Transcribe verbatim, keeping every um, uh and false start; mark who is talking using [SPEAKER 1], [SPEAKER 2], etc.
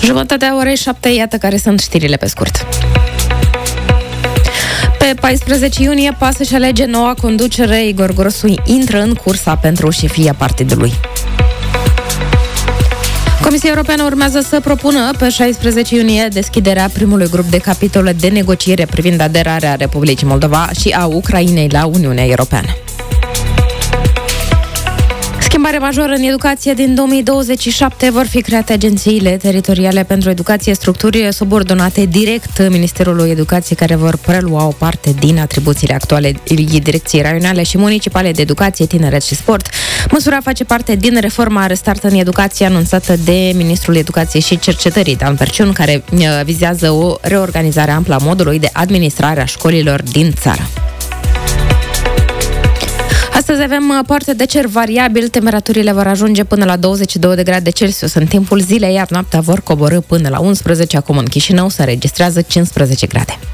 [SPEAKER 1] Jumătatea orei șapte, iată care sunt știrile pe scurt. Pe paisprezece iunie, P A S își alege noua conducere. Igor Grosu intră în cursa pentru șefia partidului. Comisia Europeană urmează să propună pe șaisprezece iunie deschiderea primului grup de capitole de negociere privind aderarea Republicii Moldova și a Ucrainei la Uniunea Europeană. Schimbare majoră în educație. Din două mii douăzeci și șapte vor fi create agențiile teritoriale pentru educație, structuri subordonate direct Ministerului Educației, care vor prelua o parte din atribuțiile actuale Direcției Raionale și Municipale de Educație, Tineret și Sport. Măsura face parte din reforma Restart în educație anunțată de Ministrul Educației și Cercetării, Dan Perciun, care vizează o reorganizare amplă a modului de administrare a școlilor din țară. Astăzi avem parte de cer variabil, temperaturile vor ajunge până la douăzeci și doi de grade Celsius în timpul zilei, iar noaptea vor coborî până la unsprezece, acum în Chișinău se înregistrează cincisprezece grade.